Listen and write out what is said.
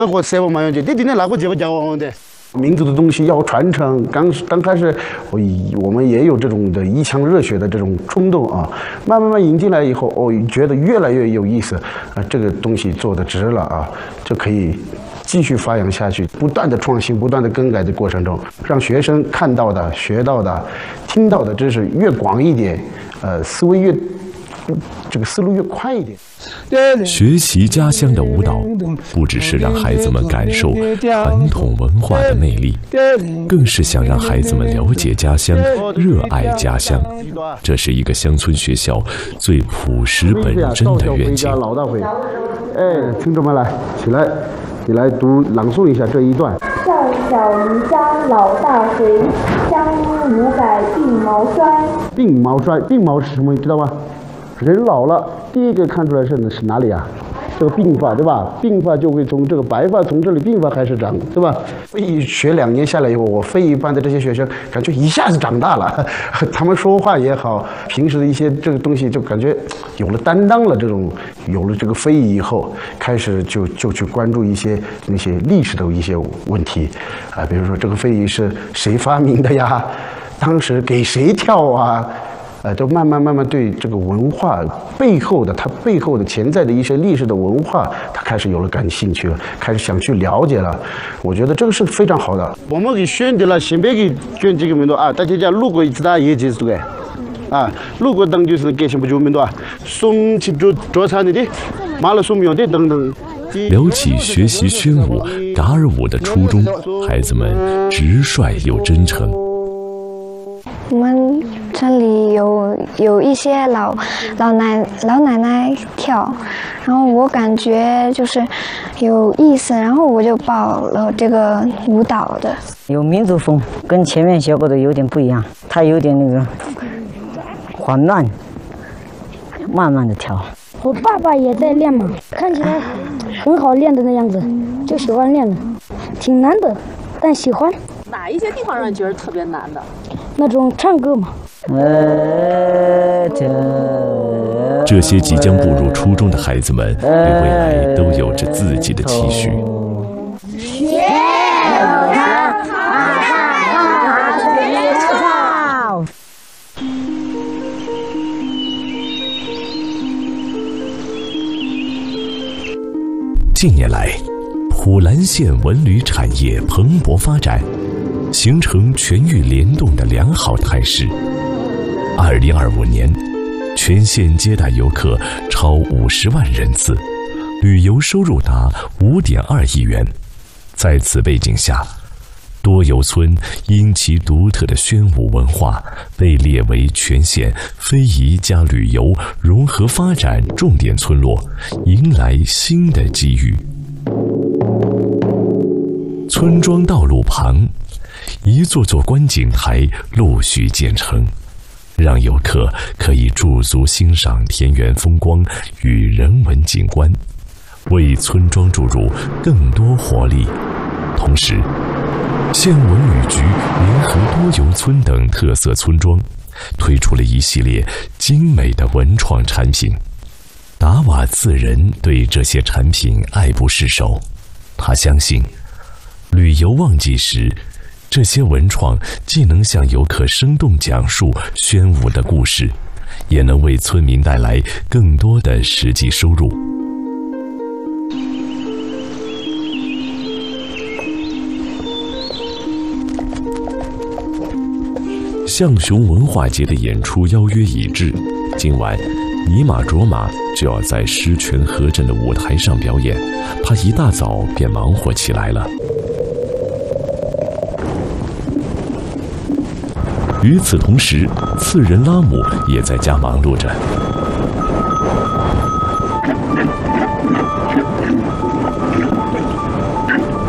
我7万元的，那个就讲的。民族的东西要传承，刚开始我们也有这种的一腔热血的这种冲动啊，慢慢引进来以后，觉得越来越有意思啊，这个东西做得值了啊，就可以继续发扬下去，不断的创新，不断的更改的过程中，让学生看到的、学到的、听到的知识越广一点，思路越快一点。 学习家乡的舞蹈，不只是让孩子们感受传统文化的魅力，更是想让孩子们了解家乡、热爱家乡。这是一个乡村学校最朴实本真的愿景。 听众们来，起来，你来读朗诵一下这一段。 少小离家老大回，乡音无改鬓毛衰。 鬓毛衰，鬓毛是什么？你知道吗？人老了，第一个看出来是哪里啊？这个鬓发，对吧？鬓发就会从这个白发从这里鬓发开始长，对吧？学2年下来以后，我非遗班的这些学生感觉一下子长大了，他们说话也好，平时的一些这个东西就感觉有了担当了。有了这个非遗以后，开始就去关注一些那些历史的一些问题啊，比如说这个非遗是谁发明的呀？当时给谁跳啊？都慢慢对这个文化背后的潜在的一些历史的文化，他开始有了感兴趣了，开始想去了解了。我觉得这个是非常好的。我们给选择了先别给选这个名多啊，大家如果一直打业绩是对啊，如果当就是给什么就名多啊，送去做餐的，马了送苗的等等。 聊起学习宣武、嘎尔舞的初衷，孩子们直率又真诚。 我们村里有一些老奶奶跳，然后我感觉就是有意思，然后我就报了这个舞蹈的。 有民族风，跟前面学过的有点不一样，它有点那个缓慢，慢慢的跳。 我爸爸也在练嘛，看起来很好练的那样子，就喜欢练了，挺难的，但喜欢。 哪一些地方让你觉得特别难的？ 那种唱歌嘛。 这些即将步入初中的孩子们，对未来都有着自己的期许。 学武堂， 近年来，普兰县文旅产业蓬勃发展，形成全域联动的良好态势。2025年，全县接待游客超50万人次，旅游收入达5.2亿元。在此背景下，多游村因其独特的宣武文化，被列为全县非遗加旅游融合发展重点村落，迎来新的机遇。村庄道路旁，一座座观景台陆续建成，让游客可以驻足欣赏田园风光与人文景观，为村庄注入更多活力。同时，县文旅局联合多游村等特色村庄，推出了一系列精美的文创产品。达瓦次人对这些产品爱不释手，他相信，旅游旺季时，这些文创既能向游客生动讲述宣武的故事，也能为村民带来更多的实际收入。象雄文化节的演出邀约已至，今晚尼玛卓玛就要在狮泉河镇的舞台上表演，他一大早便忙活起来了。与此同时，次仁拉姆也在家忙碌着。